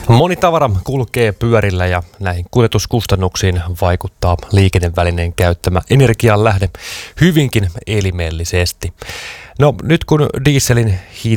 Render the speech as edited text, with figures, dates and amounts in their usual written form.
Moni tavara kulkee pyörillä ja näihin kuljetuskustannuksiin vaikuttaa liikennevälineen käyttämä energianlähde hyvinkin elimellisesti. No nyt kun dieselin hinta